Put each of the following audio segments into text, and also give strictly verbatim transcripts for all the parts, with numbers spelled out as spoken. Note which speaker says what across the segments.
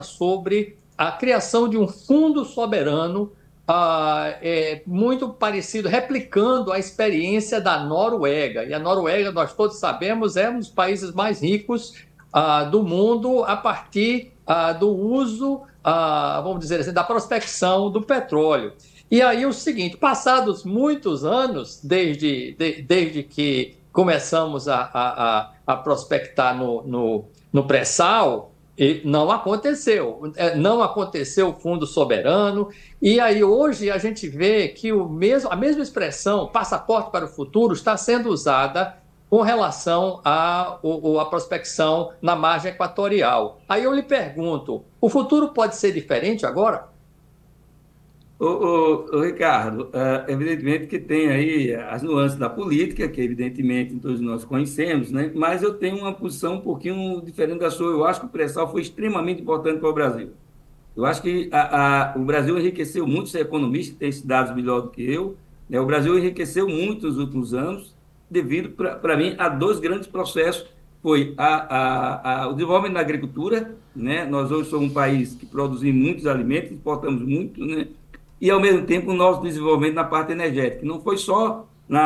Speaker 1: sobre a criação de um fundo soberano ah, é, muito parecido, replicando a experiência da Noruega. E a Noruega, nós todos sabemos, é um dos países mais ricos ah, do mundo a partir ah, do uso, ah, vamos dizer assim, da prospecção do petróleo. E aí o seguinte, passados muitos anos, desde, de, desde que começamos a, a, a, a prospectar no, no, no pré-sal, e não aconteceu, É, não aconteceu o Fundo Soberano, e aí hoje a gente vê que o mesmo, a mesma expressão, passaporte para o futuro, está sendo usada com relação à, à prospecção na margem equatorial. Aí eu lhe pergunto, o futuro pode ser diferente agora?
Speaker 2: Ô, ô, ô, Ricardo, ah, evidentemente que tem aí as nuances da política, que evidentemente todos nós conhecemos, né? Mas eu tenho uma posição um pouquinho diferente da sua. Eu acho que o pré-sal foi extremamente importante para o Brasil. Eu acho que a, a, o Brasil enriqueceu muito, você é economista, tem esses dados melhor do que eu, né? O Brasil enriqueceu muito nos últimos anos, devido, para mim, a dois grandes processos. Foi a, a, a, o desenvolvimento da agricultura, né? Nós hoje somos um país que produzimos muitos alimentos, exportamos muito, né? E, ao mesmo tempo, o nosso desenvolvimento na parte energética. Não foi só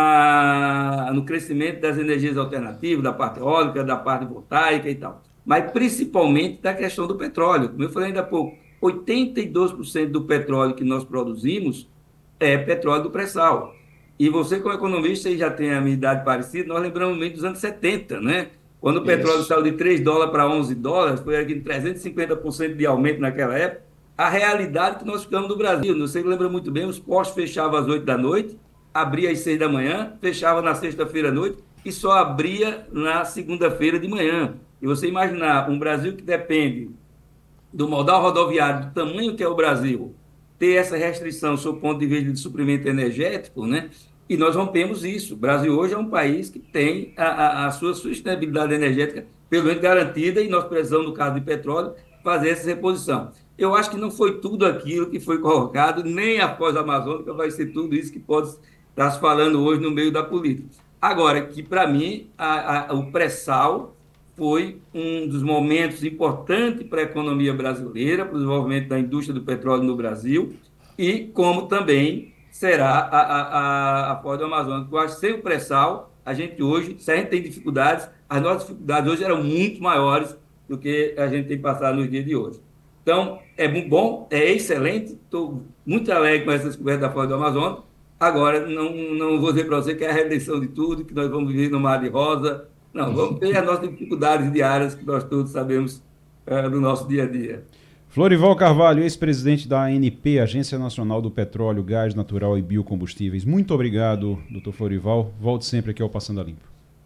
Speaker 2: na, no crescimento das energias alternativas, da parte eólica, da parte voltaica e tal, mas principalmente da questão do petróleo. Como eu falei ainda há pouco, oitenta e dois por cento do petróleo que nós produzimos é petróleo do pré-sal. E você, como economista, e já tem a minha idade parecida, nós lembramos muito dos anos setenta, né? Quando o petróleo
Speaker 1: Isso.
Speaker 2: saiu de três dólares para onze dólares, foi aqui trezentos e cinquenta por cento de aumento naquela época. A realidade que nós ficamos no Brasil, você lembra muito bem, os postos fechavam às oito da noite, abria às seis da manhã, fechava na sexta-feira à noite e só abria na segunda-feira de manhã. E você imaginar um Brasil que depende do modal rodoviário, do tamanho que é o Brasil, ter essa restrição sob o ponto de vista de suprimento energético, né? E nós rompemos isso. O Brasil hoje é um país que tem a, a, a sua sustentabilidade energética pelo menos garantida e nós precisamos, no caso de petróleo, fazer essa reposição. Eu acho que não foi tudo aquilo que foi colocado, nem após a Amazônica vai ser tudo isso que pode estar se falando hoje no meio da política. Agora, que para mim, a, a, o pré-sal foi um dos momentos importantes para a economia brasileira, para o desenvolvimento da indústria do petróleo no Brasil, e como também será a, a, a Foz do Amazonas. Eu acho que sem o pré-sal, a gente hoje, se a gente tem dificuldades, as nossas dificuldades hoje eram muito maiores do que a gente tem passado nos dias de hoje. Então, é muito bom, é excelente, estou muito alegre com essa descoberta da Foz do Amazonas. Agora, não, não vou dizer para você que é a redenção de tudo, que nós vamos viver no mar de rosa. Não, vamos ter as nossas dificuldades diárias que nós todos sabemos é, do nosso dia a dia.
Speaker 3: Florival Carvalho, ex-presidente da A N P, Agência Nacional do Petróleo, Gás Natural e Biocombustíveis. Muito obrigado, doutor Florival. Volte sempre aqui ao Passando a Limpo.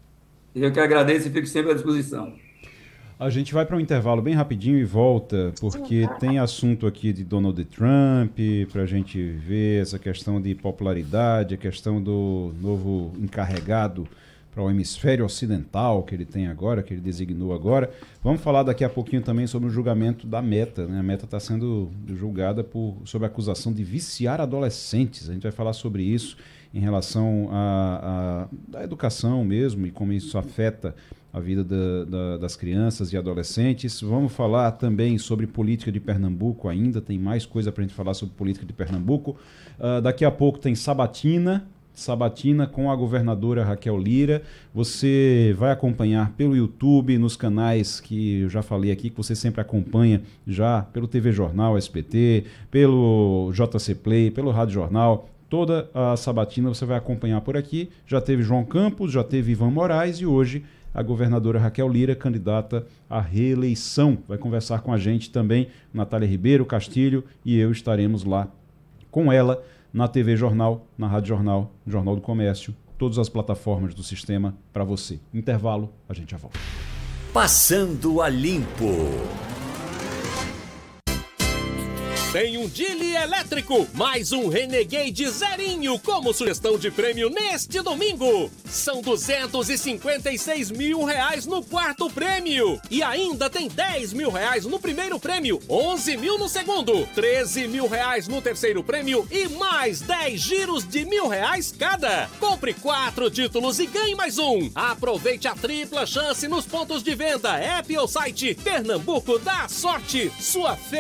Speaker 2: Eu que agradeço e fico sempre à disposição.
Speaker 3: A gente vai para um intervalo bem rapidinho e volta, porque tem assunto aqui de Donald Trump, para a gente ver essa questão de popularidade, a questão do novo encarregado para o hemisfério ocidental que ele tem agora, que ele designou agora. Vamos falar daqui a pouquinho também sobre o julgamento da Meta, né? A Meta está sendo julgada por, sob a acusação de viciar adolescentes. A gente vai falar sobre isso em relação à educação mesmo e como isso afeta a vida da, da, das crianças e adolescentes. Vamos falar também sobre política de Pernambuco ainda, tem mais coisa para a gente falar sobre política de Pernambuco. Uh, daqui a pouco tem Sabatina, Sabatina com a governadora Raquel Lira. Você vai acompanhar pelo YouTube, nos canais que eu já falei aqui, que você sempre acompanha já pelo T V Jornal, S B T, pelo J C Play, pelo Rádio Jornal. Toda a Sabatina você vai acompanhar por aqui. Já teve João Campos, já teve Ivan Moraes e hoje a governadora Raquel Lira, candidata à reeleição. Vai conversar com a gente também, Natália Ribeiro, Castilho, e eu estaremos lá com ela na T V Jornal, na Rádio Jornal, Jornal do Comércio, todas as plataformas do sistema para você. Intervalo, a gente já volta.
Speaker 4: Passando a Limpo. Tem um Dili elétrico, mais um Renegade zerinho como sugestão de prêmio neste domingo. São duzentos e cinquenta e seis mil reais no quarto prêmio. E ainda tem dez mil reais no primeiro prêmio, onze mil no segundo, treze mil reais no terceiro prêmio e mais dez giros de mil reais cada. Compre quatro títulos e ganhe mais um. Aproveite a tripla chance nos pontos de venda, app ou site. Pernambuco dá sorte. Sua fé